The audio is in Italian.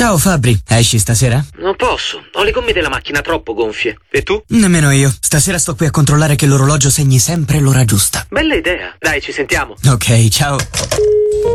Ciao Fabri, esci stasera? Non posso, ho le gomme della macchina troppo gonfie. E tu? Nemmeno io. Stasera sto qui a controllare che l'orologio segni sempre l'ora giusta. Bella idea. Dai, ci sentiamo. Ok, ciao.